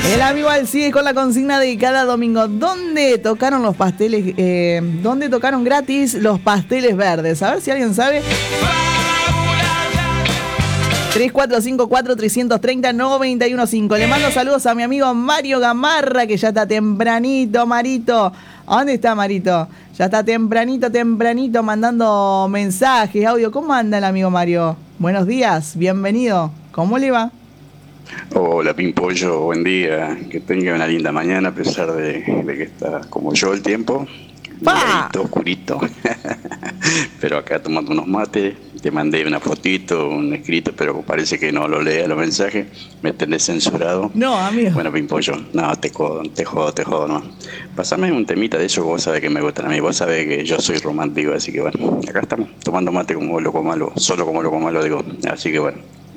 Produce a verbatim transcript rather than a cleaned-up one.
El amigo Al sigue con la consigna de cada domingo. ¿Dónde tocaron los pasteles? Eh, ¿Dónde tocaron gratis los pasteles verdes? A ver si alguien sabe. tres cuatro cinco cuatro tres tres cero nueve uno cinco. Le mando saludos a mi amigo Mario Gamarra, que ya está tempranito, Marito. ¿A dónde está Marito? Ya está tempranito, tempranito, mandando mensajes, audio. ¿Cómo anda el amigo Mario? Buenos días, bienvenido. ¿Cómo le va? Hola Pimpollo, buen día. Que tenga una linda mañana a pesar de, de que está como yo el tiempo. Nubladito, oscurito. Pero acá tomando unos mates. Te mandé una fotito, un escrito, pero parece que no lo lea los mensajes. Me tenés censurado. No, amigo. Bueno, Pimpollo, no, te jodo, te jodo, te jodo, no. Pásame un temita de eso, vos sabés que me gustan a mí. Vos sabés que yo soy romántico, así que bueno, acá estamos, tomando mate como loco malo, solo como loco malo, digo. Así que bueno,